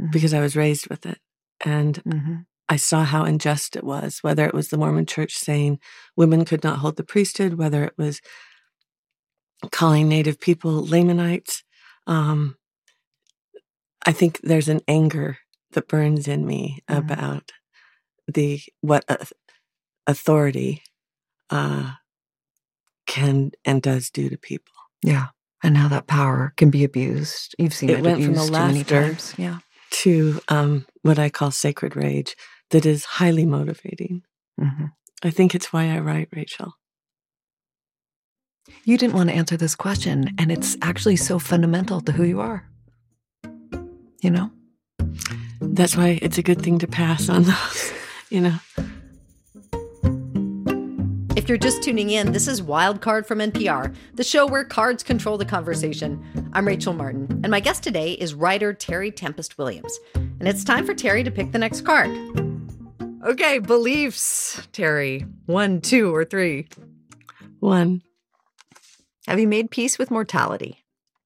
because I was raised with it. And I saw how unjust it was, whether it was the Mormon Church saying women could not hold the priesthood, whether it was calling Native people Lamanites. I think there's an anger that burns in me about what authority can and does do to people. Yeah, and how that power can be abused. You've seen it went abused from too many laughter times. Yeah. to what I call sacred rage that is highly motivating. I think it's why I write, Rachel. You didn't want to answer this question, and it's actually so fundamental to who you are. You know? That's why it's a good thing to pass on those, you know. If you're just tuning in, this is Wild Card from NPR, the show where cards control the conversation. I'm Rachel Martin, and my guest today is writer Terry Tempest Williams. And it's time for Terry to pick the next card. Okay, beliefs, Terry. 1, 2, or 3? 1. Have you made peace with mortality?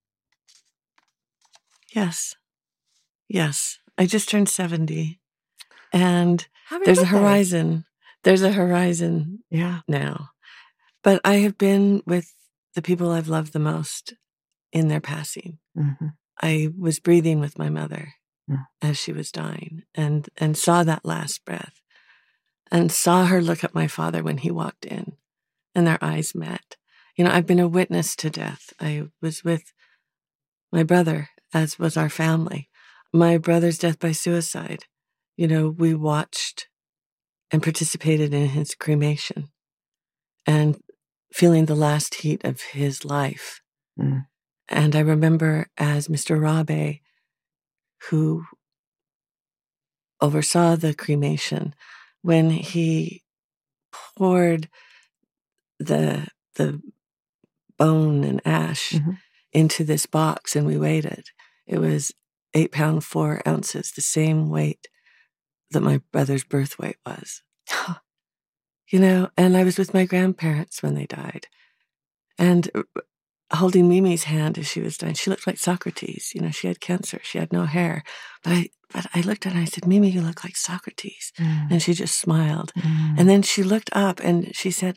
Yes. I just turned 70. And Happy there's birthday. a horizon. There's a horizon now. But I have been with the people I've loved the most in their passing. I was breathing with my mother as she was dying and saw that last breath and saw her look at my father when he walked in and their eyes met. You know, I've been a witness to death. I was with my brother, as was our family. My brother's death by suicide. You know, we watched and participated in his cremation and feeling the last heat of his life. And I remember as Mr. Rabe, who oversaw the cremation, when he poured the bone and ash into this box and we weighed it. It was 8 pounds 4 ounces, the same weight that my brother's birth weight was. You know, and I was with my grandparents when they died. And holding Mimi's hand as she was dying, she looked like Socrates. You know, she had cancer. She had no hair. But I looked at her and I said, Mimi, you look like Socrates. And she just smiled. And then she looked up and she said,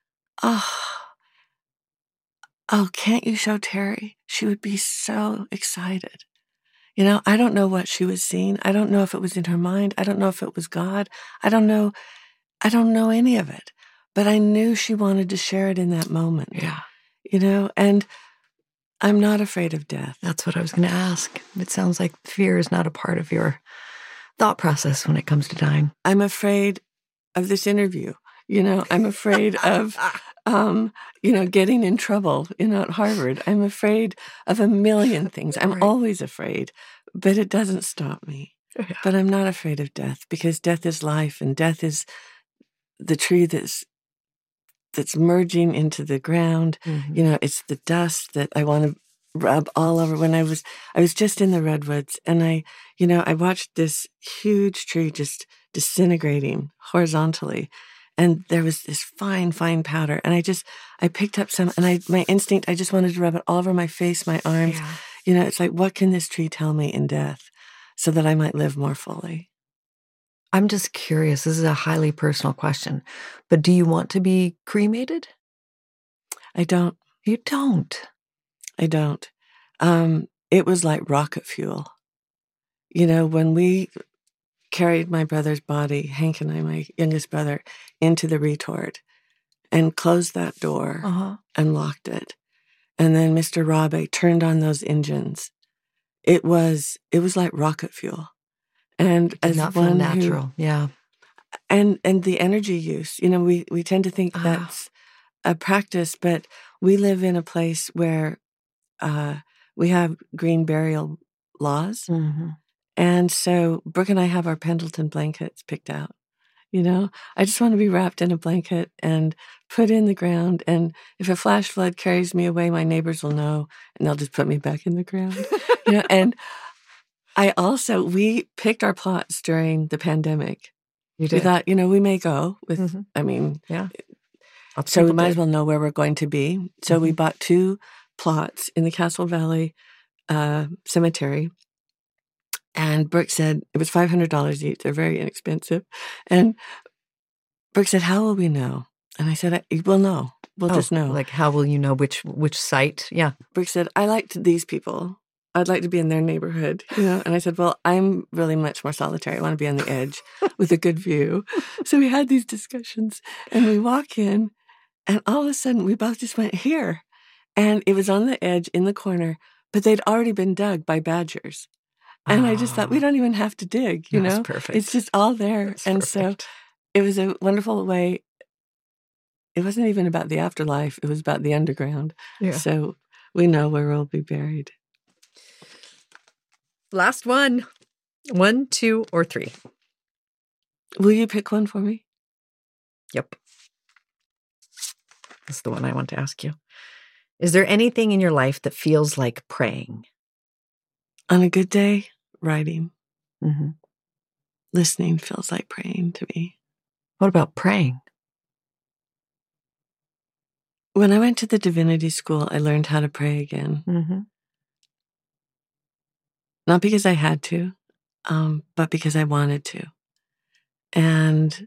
Oh, can't you show Terry? She would be so excited. You know, I don't know what she was seeing. I don't know if it was in her mind. I don't know if it was God. I don't know any of it. But I knew she wanted to share it in that moment. Yeah. You know, and I'm not afraid of death. That's what I was going to ask. It sounds like fear is not a part of your thought process when it comes to dying. I'm afraid of this interview. You know, I'm afraid of, you know, getting in trouble, you know, at Harvard. I'm afraid of a million things. I'm always afraid, but it doesn't stop me. Yeah. But I'm not afraid of death because death is life and death is the tree that's merging into the ground. You know, it's the dust that I want to rub all over. When I was just in the redwoods and I watched this huge tree just disintegrating horizontally. And there was this fine, fine powder. And I picked up some and my instinct, I just wanted to rub it all over my face, my arms. Yeah. You know, it's like, what can this tree tell me in death so that I might live more fully? I'm just curious. This is a highly personal question, but do you want to be cremated? I don't. You don't? I don't. It was like rocket fuel. You know, when we carried my brother's body, Hank and I, my youngest brother, into the retort and closed that door and locked it. And then Mr. Rabe turned on those engines. It was like rocket fuel. And as not one natural, yeah. And the energy use, you know, we tend to think that's a practice, but we live in a place where we have green burial laws. And so Brooke and I have our Pendleton blankets picked out. You know, I just want to be wrapped in a blanket and put in the ground. And if a flash flood carries me away, my neighbors will know and they'll just put me back in the ground. You know, and we picked our plots during the pandemic. You did. We thought, you know, we may go with, I mean, so we might as well know where we're going to be. So we bought 2 plots in the Castle Valley Cemetery. And Brooke said, it was $500 each. They're very inexpensive. And Brooke said, how will we know? And I said, we'll know. We'll just know. Like, how will you know which site? Yeah. Brooke said, I liked these people. I'd like to be in their neighborhood, you know? And I said, well, I'm really much more solitary. I want to be on the edge with a good view. So we had these discussions and we walk in and all of a sudden we both just went here. And it was on the edge in the corner, but they'd already been dug by badgers. And I just thought, we don't even have to dig, you know? That's perfect. It's just all there. That's and perfect. So it was a wonderful way. It wasn't even about the afterlife. It was about the underground. Yeah. So we know where we'll be buried. Last one. 1, 2, or 3. Will you pick one for me? Yep. That's the one I want to ask you. Is there anything in your life that feels like praying? On a good day, writing. Mm-hmm. Listening feels like praying to me. What about praying? When I went to the divinity school, I learned how to pray again. Mm-hmm. Not because I had to, but because I wanted to. And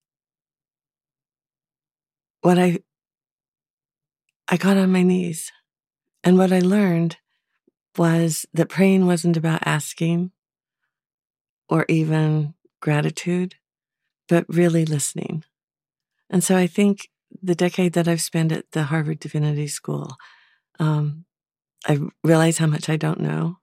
what I got on my knees. And what I learned was that praying wasn't about asking or even gratitude, but really listening. And so I think the decade that I've spent at the Harvard Divinity School, I realize how much I don't know.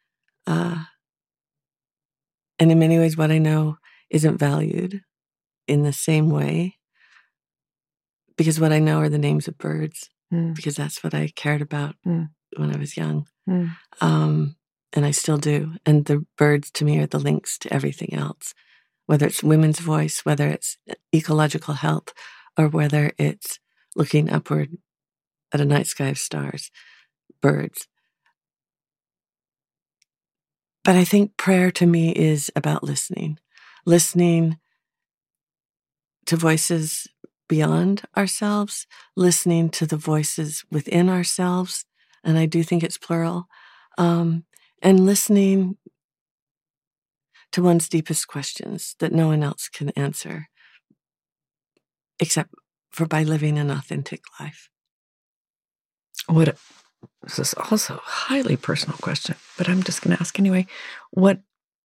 And in many ways, what I know isn't valued in the same way. Because what I know are the names of birds, because that's what I cared about when I was young. And I still do. And the birds to me are the links to everything else, whether it's women's voice, whether it's ecological health, or whether it's looking upward at a night sky of stars, birds. But I think prayer to me is about listening to voices beyond ourselves, listening to the voices within ourselves. And I do think it's plural. And listening to one's deepest questions that no one else can answer, except for by living an authentic life. This is also a highly personal question, but I'm just going to ask anyway. What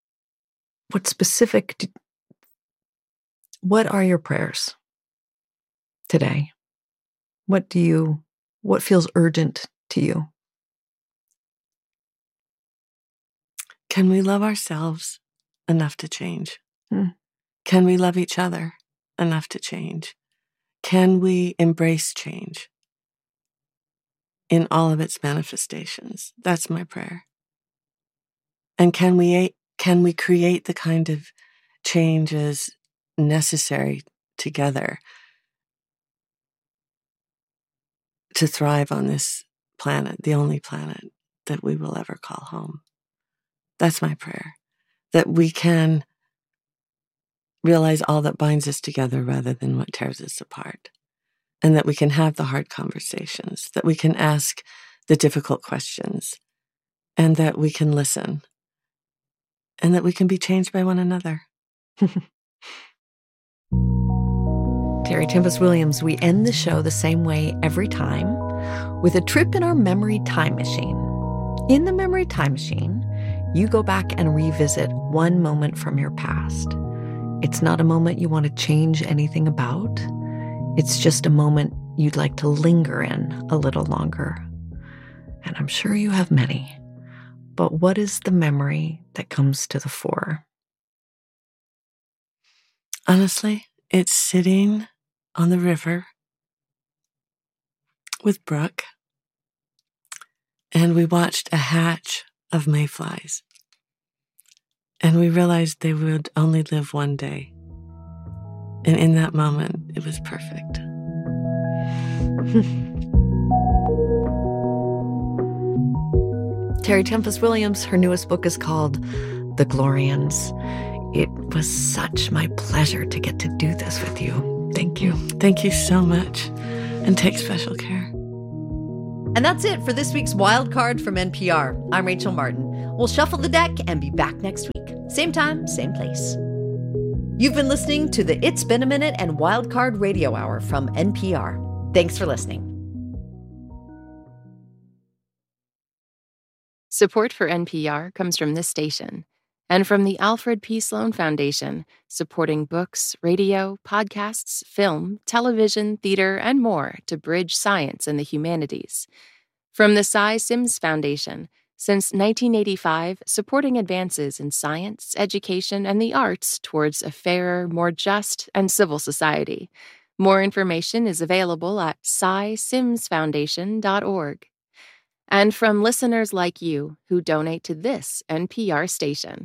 are your prayers today? What feels urgent to you? Can we love ourselves enough to change? Can we love each other enough to change? Can we embrace change in all of its manifestations? That's my prayer. And can we create the kind of changes necessary together to thrive on this planet, the only planet that we will ever call home? That's my prayer. That we can realize all that binds us together rather than what tears us apart. And that we can have the hard conversations, that we can ask the difficult questions, and that we can listen, and that we can be changed by one another. Terry Tempest Williams, we end the show the same way every time, with a trip in our memory time machine. In the memory time machine, you go back and revisit one moment from your past. It's not a moment you want to change anything about. It's just a moment you'd like to linger in a little longer. And I'm sure you have many. But what is the memory that comes to the fore? Honestly, it's sitting on the river with Brooke, and we watched a hatch of mayflies. And we realized they would only live one day. And in that moment, it was perfect. Terry Tempest Williams, her newest book is called The Glorians. It was such my pleasure to get to do this with you. Thank you. Thank you so much. And take special care. And that's it for this week's Wild Card from NPR. I'm Rachel Martin. We'll shuffle the deck and be back next week. Same time, same place. You've been listening to the It's Been a Minute and Wild Card Radio Hour from NPR. Thanks for listening. Support for NPR comes from this station and from the Alfred P. Sloan Foundation, supporting books, radio, podcasts, film, television, theater, and more to bridge science and the humanities. From the Cy Sims Foundation, since 1985, supporting advances in science, education, and the arts towards a fairer, more just, and civil society. More information is available at cysimsfoundation.org. And from listeners like you who donate to this NPR station.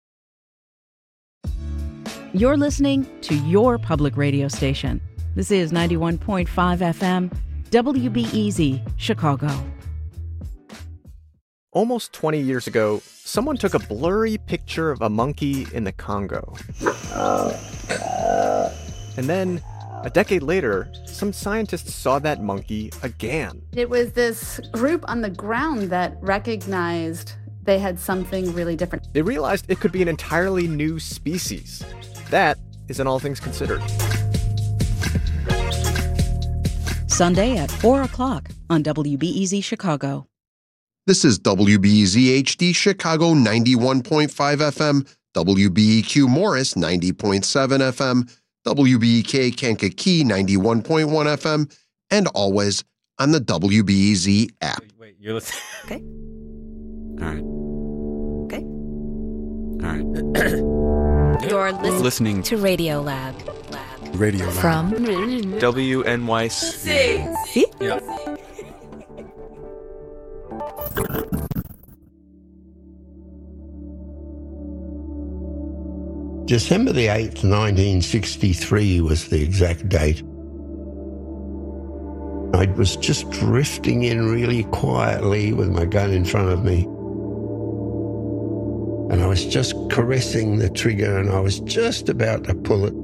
You're listening to your public radio station. This is 91.5 FM, WBEZ, Chicago. Almost 20 years ago, someone took a blurry picture of a monkey in the Congo. And then, a decade later, some scientists saw that monkey again. It was this group on the ground that recognized they had something really different. They realized it could be an entirely new species. That is in All Things Considered. Sunday at 4 o'clock on WBEZ Chicago. This is WBEZ HD Chicago 91.5 FM, WBEQ Morris 90.7 FM, WBEK Kankakee 91.1 FM, and always on the WBEZ app. Wait, you're listening. Okay. All right. Okay. All right. You're listening to Radio Lab. Radio Lab. From WNYC. See? Yeah. December the 8th, 1963 was the exact date. I was just drifting in really quietly with my gun in front of me. And I was just caressing the trigger and I was just about to pull it.